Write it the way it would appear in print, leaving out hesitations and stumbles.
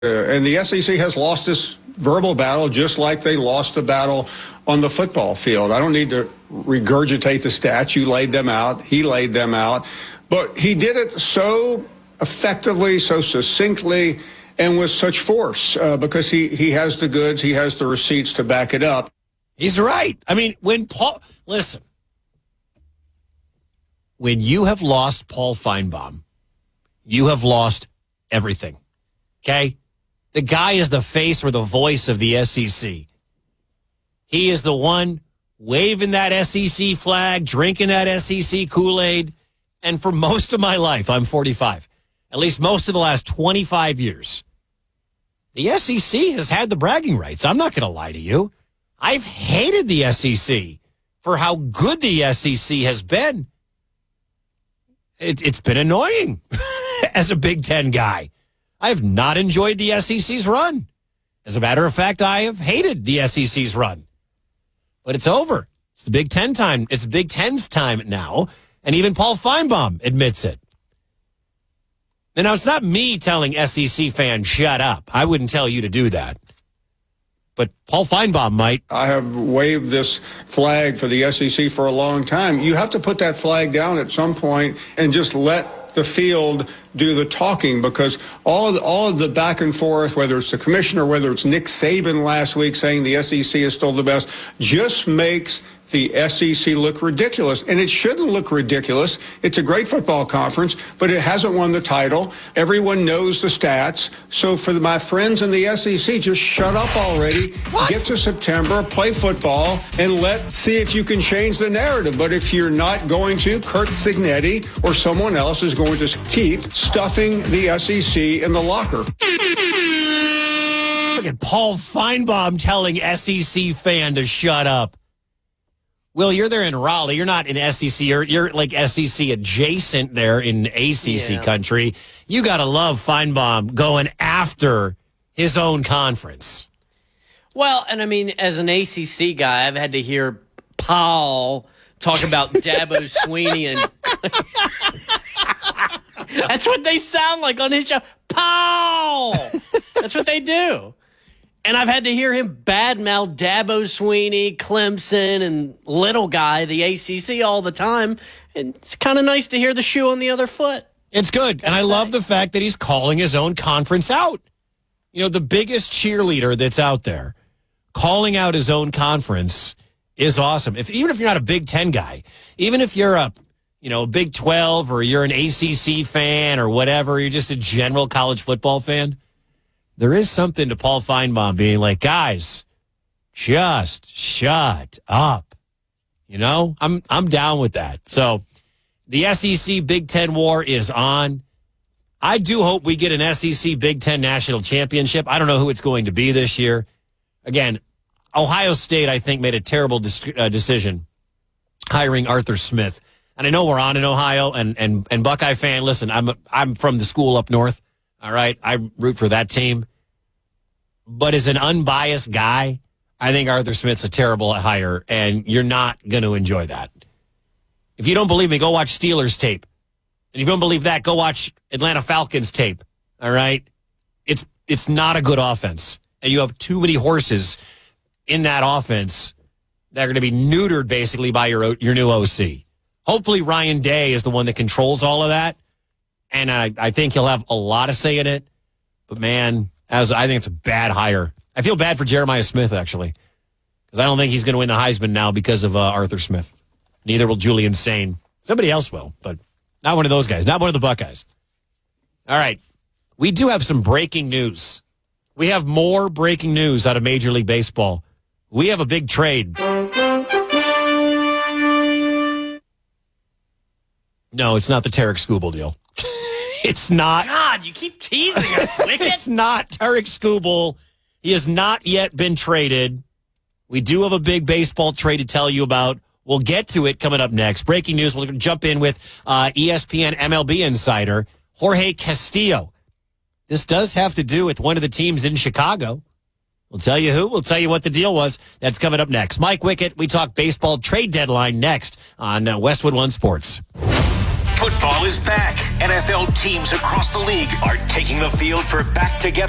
And the SEC has lost this verbal battle just like they lost the battle on the football field. I don't need to regurgitate the stats. You laid them out. He laid them out. But he did it so effectively, so succinctly, and with such force because he has the goods. He has the receipts to back it up. He's right. I mean, when you have lost Paul Feinbaum, you have lost everything. Okay? The guy is the face or the voice of the SEC. He is the one waving that SEC flag, drinking that SEC Kool-Aid. And for most of my life, I'm 45, at least most of the last 25 years, the SEC has had the bragging rights. I'm not going to lie to you. I've hated the SEC for how good the SEC has been. It's been annoying as a Big Ten guy. I have not enjoyed the SEC's run. As a matter of fact, I have hated the SEC's run. But it's over. It's the Big Ten time. It's Big Ten's time now. And even Paul Feinbaum admits it. And now, it's not me telling SEC fans, shut up. I wouldn't tell you to do that. But Paul Feinbaum might. I have waved this flag for the SEC for a long time. You have to put that flag down at some point and just let the field do the talking, because all of the back and forth, whether it's the commissioner, whether it's Nick Saban last week saying the SEC is still the best, just makes the SEC look ridiculous. And it shouldn't look ridiculous. It's a great football conference, but it hasn't won the title. Everyone knows the stats. So for my friends in the SEC, just shut up already. What? Get to September, play football, and let's see if you can change the narrative. But if you're not going to, Kurt Cignetti or someone else is going to keep stuffing the SEC in the locker. Look at Paul Feinbaum telling SEC fan to shut up. Will, you're there in Raleigh. You're not in SEC. You're like SEC adjacent there in ACC country. You got to love Feinbaum going after his own conference. Well, and I mean, as an ACC guy, I've had to hear Paul talk about Dabo Sweeney, and that's what they sound like on his show. Paul! That's what they do. And I've had to hear him badmouth Dabo Sweeney, Clemson, and little guy, the ACC, all the time. And it's kind of nice to hear the shoe on the other foot. It's good. And I love the fact that he's calling his own conference out. You know, the biggest cheerleader that's out there, calling out his own conference is awesome. Even if you're not a Big Ten guy, even if you're a Big 12 or you're an ACC fan or whatever, you're just a general college football fan, there is something to Paul Feinbaum being like, guys, just shut up. You know, I'm down with that. So the SEC Big Ten war is on. I do hope we get an SEC Big Ten national championship. I don't know who it's going to be this year. Again, Ohio State, I think, made a terrible decision hiring Arthur Smith. And I know we're on in Ohio, and Buckeye fan, listen, I'm from the school up north. All right, I root for that team. But as an unbiased guy, I think Arthur Smith's a terrible hire, and you're not going to enjoy that. If you don't believe me, go watch Steelers tape. And if you don't believe that, go watch Atlanta Falcons tape. All right? It's not a good offense. And you have too many horses in that offense that are going to be neutered, basically, by your new OC. Hopefully, Ryan Day is the one that controls all of that. And I think he'll have a lot of say in it. But, man, I think it's a bad hire. I feel bad for Jeremiah Smith, actually, because I don't think he's going to win the Heisman now because of Arthur Smith. Neither will Julian Sain. Somebody else will, but not one of those guys, not one of the Buckeyes. All right. We do have some breaking news. We have more breaking news out of Major League Baseball. We have a big trade. No, it's not the Tarek Skubal deal. It's not. God, you keep teasing us, Wicket. It's not Tarek Skubal. He has not yet been traded. We do have a big baseball trade to tell you about. We'll get to it coming up next. Breaking news, we'll jump in with ESPN MLB insider Jorge Castillo. This does have to do with one of the teams in Chicago. We'll tell you who. We'll tell you what the deal was. That's coming up next. Mike Wicket, we talk baseball trade deadline next on Westwood One Sports. Football is back. NFL teams across the league are taking the field for back-together